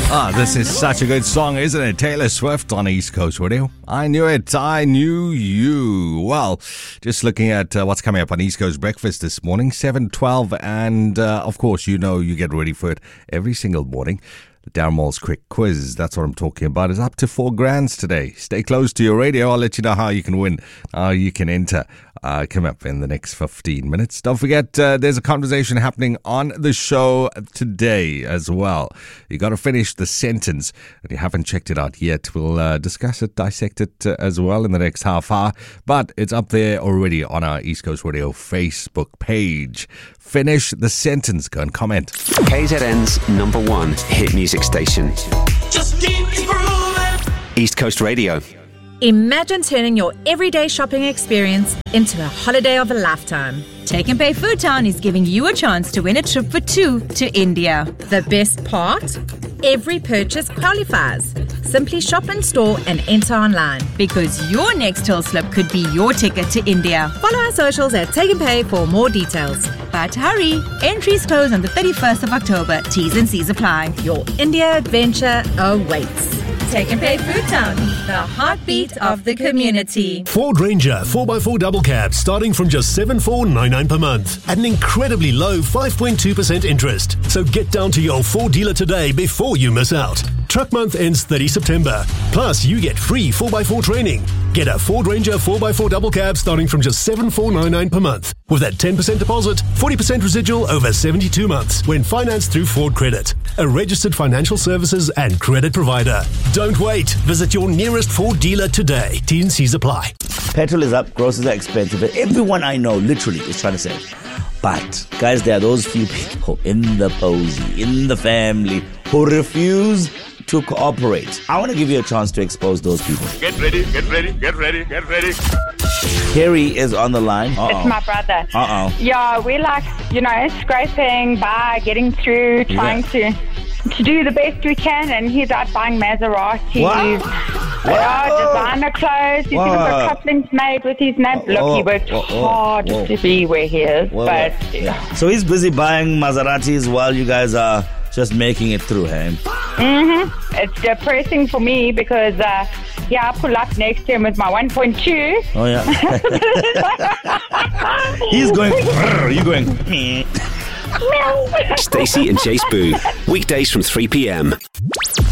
This is such a good song, isn't it? Taylor Swift on East Coast Radio. I knew it. I knew you. Well, just looking at what's coming up on East Coast Breakfast this morning, 7:12. And of course, you know you get ready for it every single morning. The Darren Moore's Quick Quiz, that's what I'm talking about, is up to $4,000 today. Stay close to your radio. I'll let you know how you can win, how you can enter. Come up in the next 15 minutes. Don't forget, there's a conversation happening on the show today as well. You got to finish the sentence, and you haven't checked it out yet. We'll discuss it, dissect it as well in the next half hour. But it's up there already on our East Coast Radio Facebook page. Finish the sentence. Go and comment. KZN's #1 hit music station. Just keep grooving. East Coast Radio. Imagine turning your everyday shopping experience into a holiday of a lifetime. Take and Pay Food Town is giving you a chance to win a trip for two to India. The best part? Every purchase qualifies. Simply shop in store and enter online. Because your next till slip could be your ticket to India. Follow our socials at Take and Pay for more details. But hurry, entries close on the 31st of October. T's and C's apply. Your India adventure awaits. Take and Pay Food Town, the heartbeat of the community. Ford Ranger 4x4 double cab starting from just $7,499 per month at an incredibly low 5.2% interest. So get down to your Ford dealer today before you miss out. Truck month ends 30 September. Plus, you get free 4x4 training. Get a Ford Ranger 4x4 double cab starting from just $7,499 per month. With that 10% deposit, 40% residual over 72 months when financed through Ford Credit, a registered financial services and credit provider. Don't wait. Visit your nearest Ford dealer today. T&Cs apply. Petrol is up, groceries are expensive. Everyone I know literally is trying to save. But, guys, there are those few people in the posy, in the family, who refuse to cooperate. I want to give you a chance to expose those people. Get ready, get ready, get ready, get ready. Harry is on the line. It's my brother. Yeah, we're like, scraping by, getting through, trying to do the best we can, and he's out buying Maserati. Designer clothes. He's even got couplings made with his name. Look, he worked hard to be where he is. So he's busy buying Maseratis while you guys are just making it through him. It's depressing for me because, I pull up next to him with my 1.2. Oh, yeah. He's going, you going, Stacey and Chase Boo, weekdays from 3 p.m.